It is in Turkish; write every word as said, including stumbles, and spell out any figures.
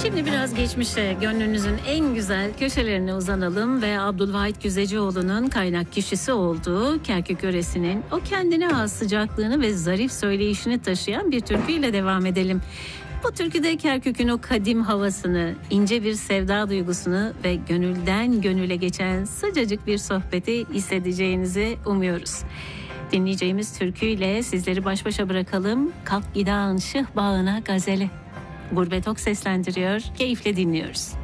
Şimdi biraz geçmişe, gönlünüzün en güzel köşelerine uzanalım ve Abdülvahit Güzecioğlu'nun kaynak kişisi olduğu Kerkük yöresinin o kendine has sıcaklığını ve zarif söyleyişini taşıyan bir türküyle devam edelim. Bu türküde Kerkük'ün o kadim havasını, ince bir sevda duygusunu ve gönülden gönüle geçen sıcacık bir sohbeti hissedeceğinizi umuyoruz. Dinleyeceğimiz türküyle sizleri baş başa bırakalım. Kalk gidağın şıh bağına gazeli. Gurbet Ok seslendiriyor, keyifle dinliyoruz.